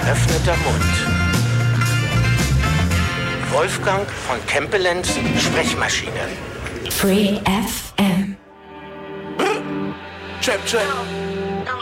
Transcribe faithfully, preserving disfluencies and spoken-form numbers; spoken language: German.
geöffneter Mund. Wolfgang von Kempelens Sprechmaschine. Free F M. Chap, chap.